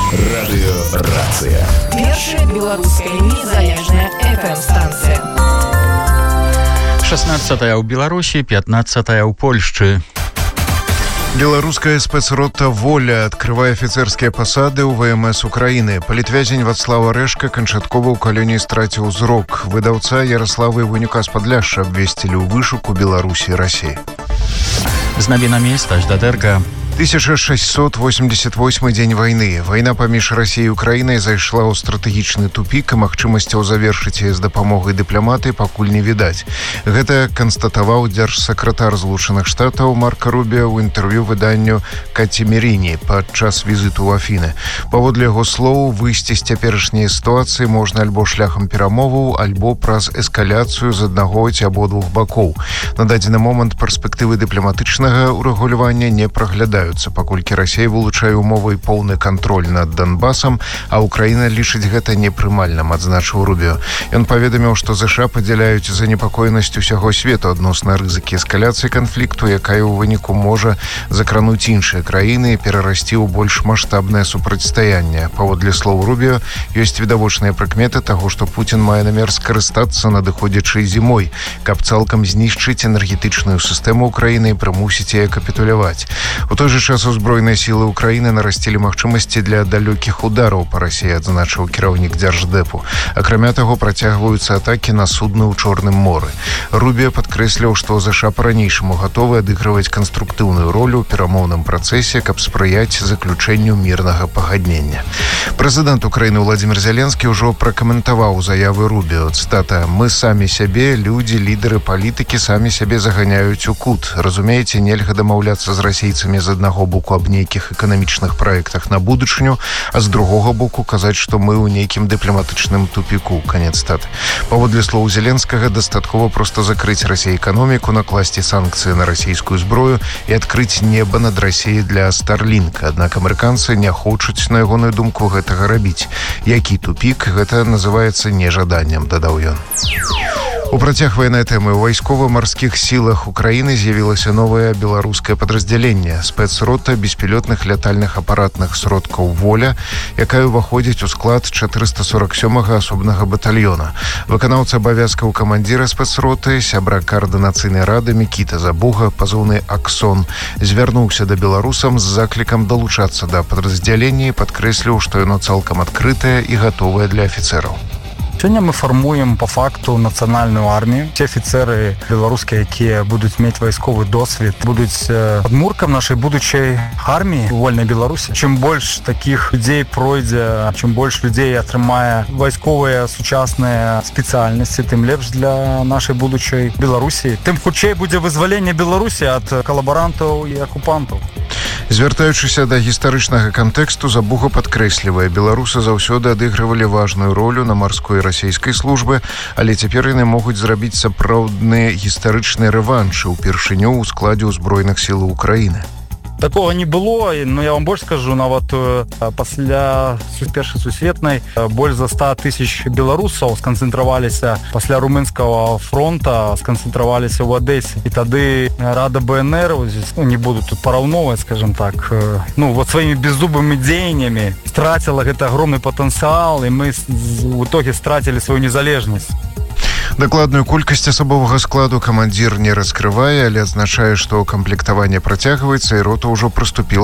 Радыёрацыя. Першая беларуская незалежная FM-станцыя. 16-я ў Беларусі, 15-я ў Польшчы. Беларуская спецрота «Воля» открывае офіцерскія пасады ў ВМС Украіны. Палітвязень Вацлава Рэшка канчаткова ў калоніі страціў зрок. Выдаўца Ярослава Іванюка з Падляшша абвесцілі ў вышуку Беларусі і Расіі. З навінамі Стась Дадэрга. 1688 дзень вайны. Вайна паміж Расіяй і Украінай зайшла ў стратэгічны тупік, а магчымасцяў завершыць яе з дапамогай дыпламатыі пакуль не відаць. Гэта канстатаваў дзяржсакратар Злучаных Штатаў Марка Рубіо ў інтэрв'ю выданню Каці Меріні падчас візіту ў Афіны. Паводле яго слоў, выйсці з цяперашняй сітуацыі можна альбо шляхам перамоваў, альбо праз эскаляцыю з аднаго ці абодвух бакоў. На дадзены момант перспектывы дыпламатычнага ўрэгулявання не праглядаюць, паколькі Расія вылучае умовы і поўны кантроль над Донбасам, а Украіна лічыць гэта непрымальным, адзначыў Рубіо. Ён паведаміў, што ЗША падзяляюць занепакоенасць усяго свету адносна рызыкі эскаляцыі канфлікту, якая ў выніку можа закрануць іншыя краіны і перарасці ў больш маштабнае супрацьстаянне. Паводле слоў Рубіо, ёсць відавочныя прыкметы таго, што Пуцін мае намер скарыстацца надыходзячай зімой, каб цалкам знішчыць энергетычную сістэму Украіны і прымусіць яе капітуляваць. У той же час узброеныя сілы Украіны нарасцілі магчымасці для далёкіх удараў па Расіі, адзначыў кіраўнік Дзярждэпу. Акрамя таго, працягваюцца атакі на судны ў Чорным моры. Рубіо падкрэсліў, што ЗША па-ранейшаму гатовы адыгрываць канструктыўную ролю ў перамоўным працэсе, каб спрыяць заключэнню мірнага пагаднення. Прэзідэнт Украіны Владзімір Зеленскі ўжо пракаментаваў заявы Рубіо. Цытата: «Мы самі сябе, людзі, лідары палітыкі самі сябе заганяюць у кут. Разумееце, нельга дамаўляцца з расейцамі з аднаго боку аб нейкіх эканамічных праектах на будучыню, а з другога боку казаць, што мы ў нейкім дыпламатычным тупіку». Канец цытаты. Паводле слоў Зеленскага, дастаткова проста закрыць Расіі эканоміку, накласці санкцыі на расійскую зброю і адкрыць неба над Расіяй для Старлінка. Аднак амерыканцы не хочуць, на ягоную думку, гэтага рабіць. Які тупік? Гэта называецца нежаданнем, дадаў ён. У працяг ваеннай тэмы ў вайскова-марскіх сілах Украіны з'явілася новае беларускае падраздзяленне – спецрота беспілётных лятальных апаратных сродкаў «Воля», якая ўваходзіць у склад 447-га асобнага батальёна. Выканаўца абавязкаў камандзіра спецроты, сябра каардынацыйнай рады Мікіта Забуга, пазоўны «Аксон», звярнуўся да беларусам з заклікам далучацца да падраздзялення і падкрэсліў, што яно цалкам адкрытае і гатовае для афіцэраў. Сёння мы фармуем по факту нацыянальную армію. Ці афіцэры беларускія, якія будуць мець вайсковы досвед, будуць падмуркам нашай будучай арміі у вольнай Беларусі. Чым больш такіх людзей пройдзе, чым больш людзей атрымае вайсковыя сучасныя спецыяльнасці, тым лепш для нашай будучай Беларусі. Тым хутчэй будзе вызваленне Беларусі ад калабарантаў і акупантаў. Звяртаючыся да гістарычнага кантэксту, Забуга падкрэслівае, беларусы заўсёды адыгрывалі важную ролю на марской расійскай службы, але цяпер яны могуць зрабіць сапраўдныя гістарычныя рэваншы ўпершыню ў складзе ўзброеных сілаў Украіны. Такого не было, но я вам больш скажу, нават пасля першай сусветнай больш за 100 тысяч беларусаў сканцэнтраваліся пасля румынскага фронта, сканцэнтраваліся ў Адэсе. І тады Рада БНР, не буду тут параўноўваць, скажем так, вот сваімі беззубымі дзеяннямі страціла гэты агромны патэнцыял, і мы в итоге страцілі сваю незалежнасць. Дакладную колькасць асабовага складу камандзір не раскрывае, але адзначае, што камплектаванне працягваецца і рота ўжо прыступіла